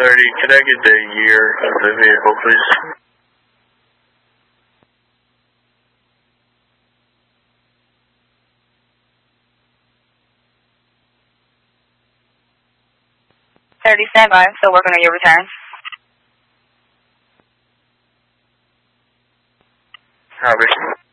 30, can I get the year of the vehicle, please? Stand by. I'm still working on your return. Copy.